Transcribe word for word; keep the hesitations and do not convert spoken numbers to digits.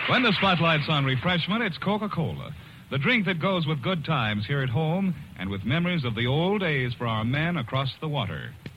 When the spotlight's on refreshment, it's Coca-Cola, the drink that goes with good times here at home and with memories of the old days for our men across the water.